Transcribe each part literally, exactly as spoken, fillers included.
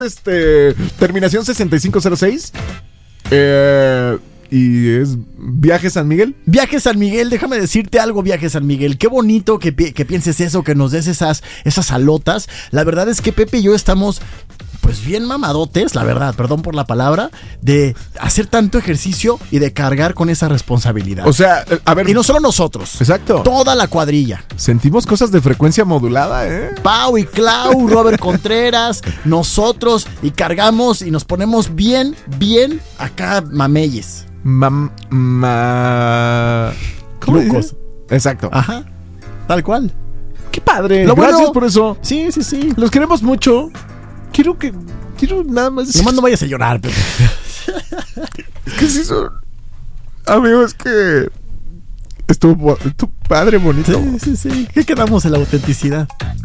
Este, terminación sesenta y cinco cero seis. Eh, y es Viaje San Miguel. Viaje San Miguel, déjame decirte algo, Viaje San Miguel. Qué bonito que, que pienses eso, que nos des esas, esas alotas. La verdad es que Pepe y yo estamos, pues bien mamadotes, la verdad, perdón por la palabra, de hacer tanto ejercicio y de cargar con esa responsabilidad. O sea, a ver. Y no solo nosotros. Exacto. Toda la cuadrilla. Sentimos cosas de frecuencia modulada, ¿eh? Pau y Clau, Robert Contreras, nosotros, y cargamos y nos ponemos bien, bien acá mameyes. Mam, ma... ¿Cómo Lucos. dices? Exacto. Ajá, tal cual. Qué padre. Lo Gracias bueno- por eso. Sí, sí, sí. Los queremos mucho. Quiero que... Quiero nada más... Nomás no vayas a llorar, Pepe. Es que sí son... Amigos, que... Estuvo, estuvo padre, bonito. Sí, sí, sí. ¿Qué quedamos en la autenticidad?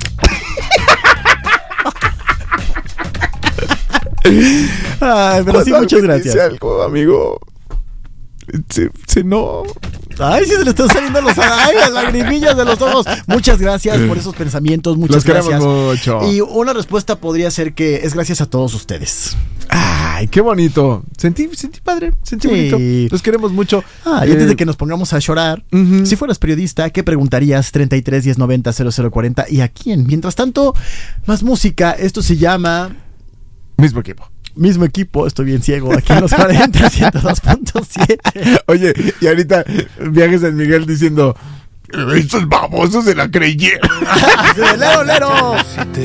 Ay, pero sí, Cuando muchas alguien gracias. dice algo, amigo... Se, se no... Ay, sí se le están saliendo los ay, las lagrimillas de los ojos. Muchas gracias por esos pensamientos, muchas Los queremos gracias. mucho. Y una respuesta podría ser que es gracias a todos ustedes. Ay, qué bonito. Sentí, sentí padre, sentí Sí. bonito. Los queremos mucho. Ah, y antes Eh, de que nos pongamos a llorar, ujú. si fueras periodista, ¿qué preguntarías? treinta y tres, diez, noventa, cero cero cuarenta. ¿Y a quién? Mientras tanto, más música. Esto se llama Mismo equipo. Mismo Equipo. Estoy bien ciego. Aquí en los cuarenta, ciento dos punto siete. Oye, y ahorita Viajes San Miguel diciendo... Estos babosos se la creyeron. ¡Lero, lero! Si te